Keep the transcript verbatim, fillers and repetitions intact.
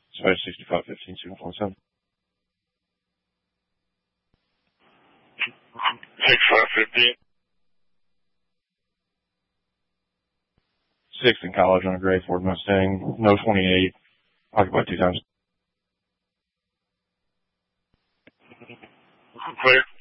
Space sixty-five fifteen, signal forty-seven. sixty-five fifteen. Sixth in college on a gray Ford Mustang, no twenty-eight, occupied two times. Clear.